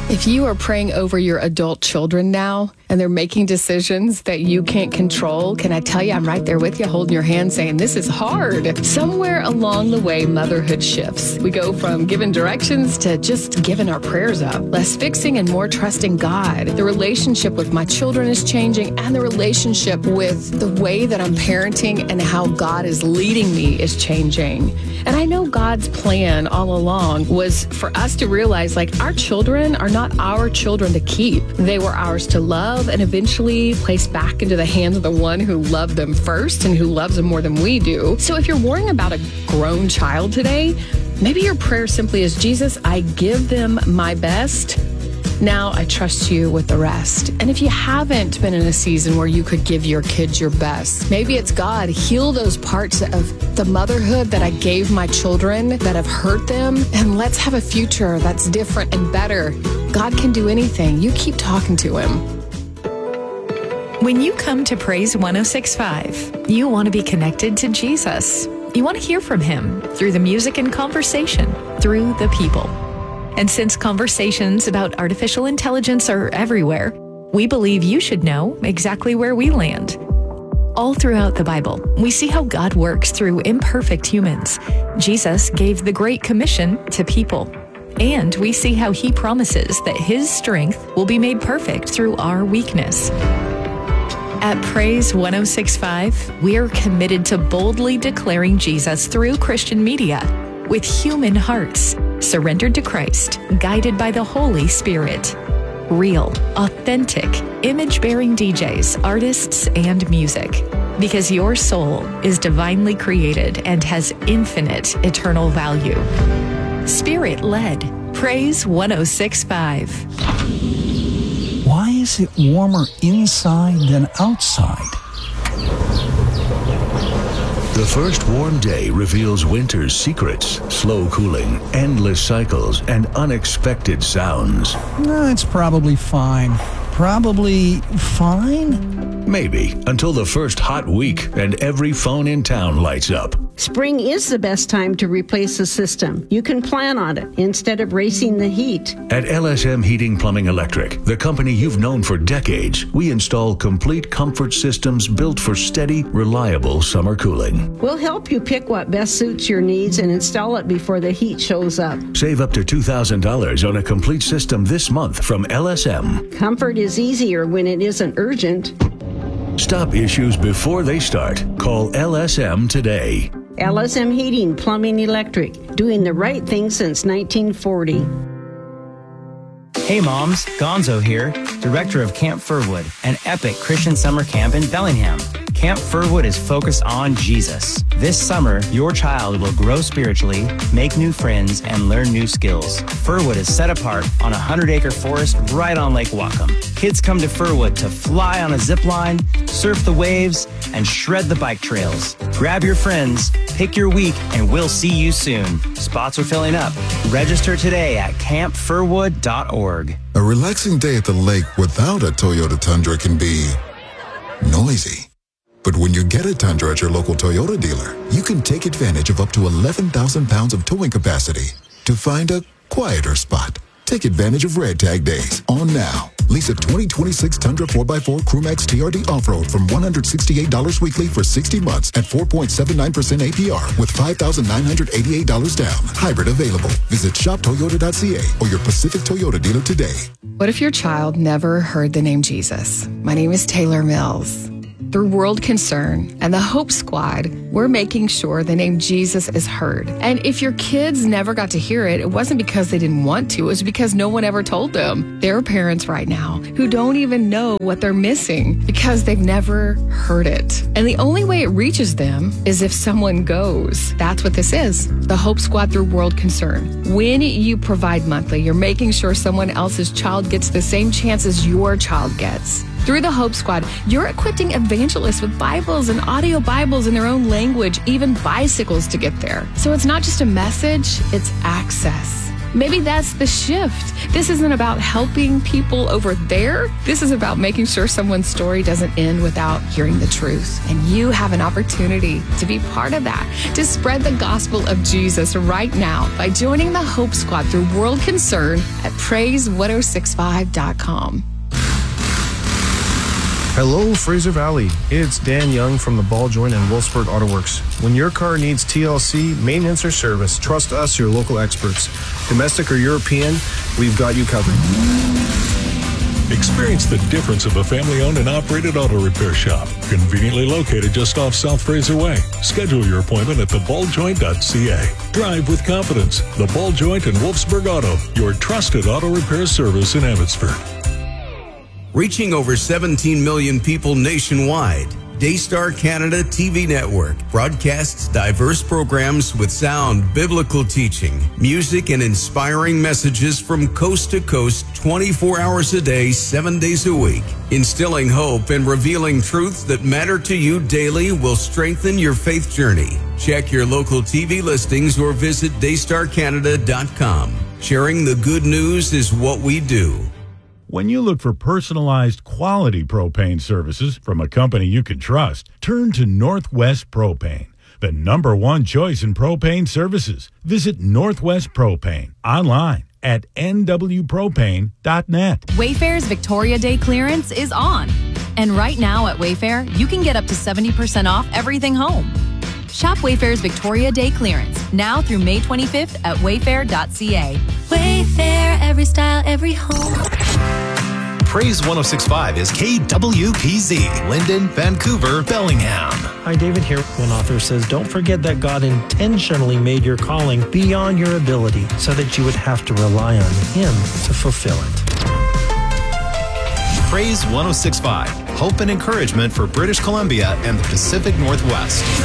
If you are praying over your adult children now and they're making decisions that you can't control, can I tell you, I'm right there with you, holding your hand saying, this is hard. Somewhere along the way, motherhood shifts. We go from giving directions to just giving our prayers up. Less fixing and more trusting God. The relationship with my children is changing, and the relationship with the way that I'm parenting and how God is leading me is changing. And I know God's plan all along was for us to realize, like, our children are not our children to keep. They were ours to love and eventually place back into the hands of the one who loved them first and who loves them more than we do. So if you're worrying about a grown child today, maybe your prayer simply is, Jesus, I give them my best. Now I trust you with the rest. And if you haven't been in a season where you could give your kids your best, maybe it's, God, heal those parts of the motherhood that I gave my children that have hurt them, and let's have a future that's different and better. God can do anything. You keep talking to him. When you come to Praise 106.5, you want to be connected to Jesus. You want to hear from him through the music and conversation, through the people. And since conversations about artificial intelligence are everywhere, we believe you should know exactly where we land. All throughout the Bible, we see how God works through imperfect humans. Jesus gave the Great Commission to people. And we see how he promises that his strength will be made perfect through our weakness. At Praise 106.5, we are committed to boldly declaring Jesus through Christian media with human hearts, surrendered to Christ, guided by the Holy Spirit. Real, authentic, image-bearing DJs, artists, and music. Because your soul is divinely created and has infinite eternal value. Spirit-led. Praise 106.5. Why is it warmer inside than outside? The first warm day reveals winter's secrets, slow cooling, endless cycles, and unexpected sounds. It's probably fine. Probably fine? Maybe, until the first hot week and every phone in town lights up. Spring is the best time to replace the system. You can plan on it instead of racing the heat. At LSM Heating Plumbing Electric, the company you've known for decades, we install complete comfort systems built for steady, reliable summer cooling. We'll help you pick what best suits your needs and install it before the heat shows up. Save up to $2,000 on a complete system this month from LSM. Comfort is easier when it isn't urgent. Stop issues before they start. Call LSM today. LSM Heating, Plumbing, Electric, doing the right thing since 1940. Hey moms, Gonzo here, director of Camp Furwood, an epic Christian summer camp in Bellingham. Camp Furwood is focused on Jesus. This summer, your child will grow spiritually, make new friends, and learn new skills. Furwood is set apart on a 100-acre forest right on Lake Whatcom. Kids come to Furwood to fly on a zip line, surf the waves, and shred the bike trails. Grab your friends, pick your week, and we'll see you soon. Spots are filling up. Register today at campfurwood.org. A relaxing day at the lake without a Toyota Tundra can be noisy. But when you get a Tundra at your local Toyota dealer, you can take advantage of up to 11,000 pounds of towing capacity to find a quieter spot. Take advantage of Red Tag Days on now. Lease a 2026 Tundra 4x4 Crewmax TRD Off-Road from $168 weekly for 60 months at 4.79% APR with $5,988 down. Hybrid available. Visit shoptoyota.ca or your Pacific Toyota dealer today. What if your child never heard the name Jesus? My name is Taylor Mills. Through World Concern and the Hope Squad, we're making sure the name Jesus is heard. And if your kids never got to hear it, it wasn't because they didn't want to, it was because no one ever told them. There are parents right now who don't even know what they're missing because they've never heard it. And the only way it reaches them is if someone goes. That's what this is, the Hope Squad through World Concern. When you provide monthly, you're making sure someone else's child gets the same chance as your child gets. Through the Hope Squad, you're equipping evangelists with Bibles and audio Bibles in their own language, even bicycles to get there. So it's not just a message, it's access. Maybe that's the shift. This isn't about helping people over there. This is about making sure someone's story doesn't end without hearing the truth. And you have an opportunity to be part of that, to spread the gospel of Jesus right now by joining the Hope Squad through World Concern at praise1065.com. Hello, Fraser Valley. It's Dan Young from the Ball Joint and Wolfsburg Auto Works. When your car needs TLC, maintenance, or service, trust us, your local experts. Domestic or European, we've got you covered. Experience the difference of a family-owned and operated auto repair shop. Conveniently located just off South Fraser Way. Schedule your appointment at theballjoint.ca. Drive with confidence. The Ball Joint and Wolfsburg Auto, your trusted auto repair service in Abbotsford. Reaching over 17 million people nationwide, Daystar Canada TV Network broadcasts diverse programs with sound, biblical teaching, music, and inspiring messages from coast to coast 24 hours a day, 7 days a week. Instilling hope and revealing truths that matter to you daily will strengthen your faith journey. Check your local TV listings or visit daystarcanada.com. Sharing the good news is what we do. When you look for personalized, quality propane services from a company you can trust, turn to Northwest Propane, the #1 choice in propane services. Visit Northwest Propane online at nwpropane.net. Wayfair's Victoria Day clearance is on. And right now at Wayfair, you can get up to 70% off everything home. Shop Wayfair's Victoria Day clearance now through May 25th at wayfair.ca. Wayfair, every style, every home. Praise 106.5 is KWPZ, Linden, Vancouver, Bellingham. Hi, David here. One author says, don't forget that God intentionally made your calling beyond your ability so that you would have to rely on Him to fulfill it. Praise 106.5, hope and encouragement for British Columbia and the Pacific Northwest.